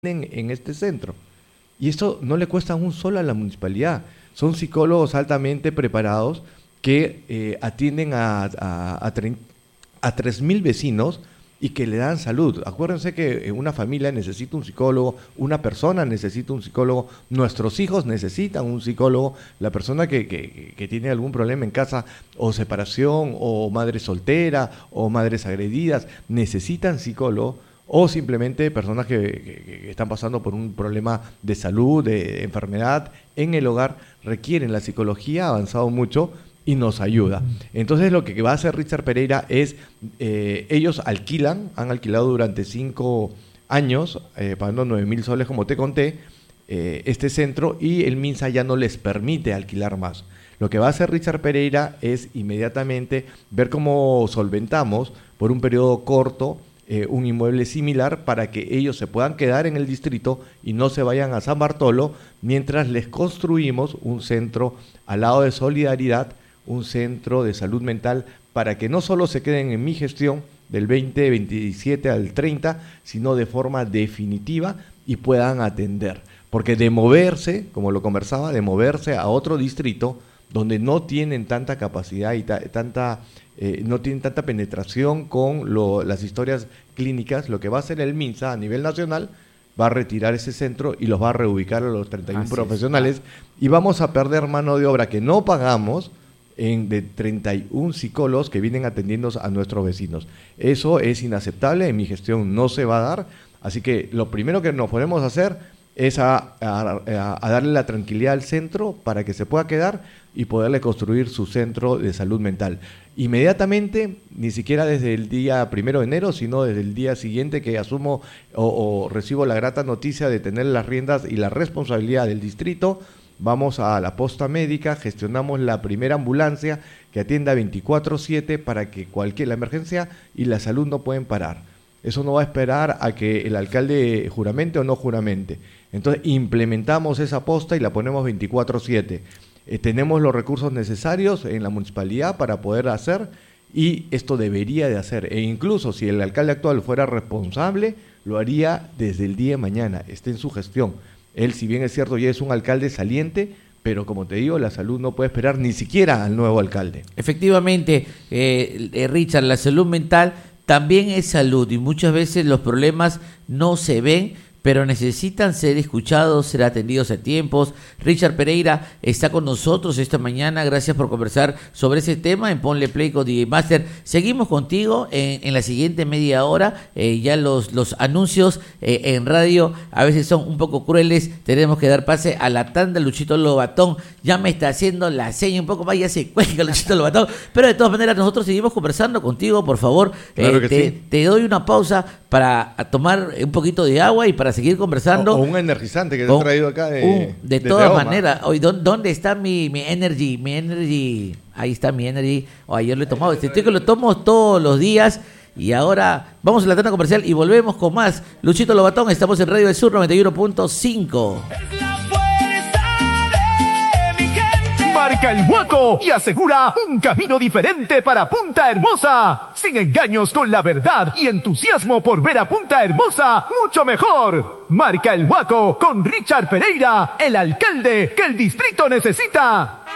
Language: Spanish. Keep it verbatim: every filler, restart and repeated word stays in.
en, en este centro. Y esto no le cuesta un solo a la municipalidad. Son psicólogos altamente preparados que eh, atienden a, a, a, a tres mil vecinos y que le dan salud. Acuérdense que una familia necesita un psicólogo, una persona necesita un psicólogo, nuestros hijos necesitan un psicólogo, la persona que, que, que tiene algún problema en casa, o separación, o madre soltera, o madres agredidas, necesitan psicólogo, o simplemente personas que, que, que están pasando por un problema de salud, de enfermedad en el hogar, requieren la psicología, ha avanzado mucho y nos ayuda. Entonces lo que va a hacer Richard Pereira es, eh, ellos alquilan, han alquilado durante cinco años, eh, pagando nueve mil soles como te conté, eh, este centro, y el MINSA ya no les permite alquilar más. Lo que va a hacer Richard Pereira es inmediatamente ver cómo solventamos por un periodo corto Eh, un inmueble similar para que ellos se puedan quedar en el distrito y no se vayan a San Bartolo, mientras les construimos un centro al lado de Solidaridad, un centro de salud mental, para que no solo se queden en mi gestión del veinte veintisiete al treinta, sino de forma definitiva y puedan atender. Porque de moverse, como lo conversaba, de moverse a otro distrito donde no tienen tanta capacidad y ta- tanta... Eh, no tienen tanta penetración con lo, las historias clínicas, lo que va a hacer el MINSA a nivel nacional, va a retirar ese centro y los va a reubicar a los treinta y uno Así profesionales es. Y vamos a perder mano de obra que no pagamos en, de treinta y uno psicólogos que vienen atendiendo a nuestros vecinos. Eso es inaceptable, en mi gestión no se va a dar, así que lo primero que nos podemos hacer es a, a, a darle la tranquilidad al centro para que se pueda quedar y poderle construir su centro de salud mental. Inmediatamente, ni siquiera desde el día primero de enero, sino desde el día siguiente que asumo o, o recibo la grata noticia de tener las riendas y la responsabilidad del distrito, vamos a la posta médica, gestionamos la primera ambulancia que atienda veinticuatro siete para que cualquier la emergencia y la salud no pueden parar. Eso no va a esperar a que el alcalde juramente o no juramente. Entonces implementamos esa posta y la ponemos veinticuatro siete. Eh, tenemos los recursos necesarios en la municipalidad para poder hacer, y esto debería de hacer. E incluso si el alcalde actual fuera responsable, lo haría desde el día de mañana, esté en su gestión. Él, si bien es cierto, ya es un alcalde saliente, pero como te digo, la salud no puede esperar ni siquiera al nuevo alcalde. Efectivamente, eh, eh, Richard, la salud mental también es salud, y muchas veces los problemas no se ven, pero necesitan ser escuchados, ser atendidos a tiempos. Richard Pereira está con nosotros esta mañana. Gracias por conversar sobre ese tema en Ponle Play con D J Master. Seguimos contigo en, en la siguiente media hora. Eh, ya los, los anuncios eh, en radio a veces son un poco crueles. Tenemos que dar pase a la tanda. Luchito Lobatón ya me está haciendo la seña un poco más, ya se cuelga Luchito Lobatón. Pero de todas maneras nosotros seguimos conversando contigo, por favor. Claro eh, que te, sí. te doy una pausa para tomar un poquito de agua y para seguir conversando. O, o un energizante que te he traído acá de, uh, de, de todas Teoma. maneras. Hoy, ¿dónde está mi, mi energy? Mi energy. Ahí está mi energy. O ayer lo he tomado. Este tío que lo tomo todos los días. Y ahora vamos a la tanda comercial y volvemos con más. Luchito Lobatón, estamos en Radio del Sur noventa y uno punto cinco. Marca el Huaco y asegura un camino diferente para Punta Hermosa. Sin engaños, con la verdad y entusiasmo por ver a Punta Hermosa mucho mejor. Marca el Huaco con Richard Pereira, el alcalde que el distrito necesita.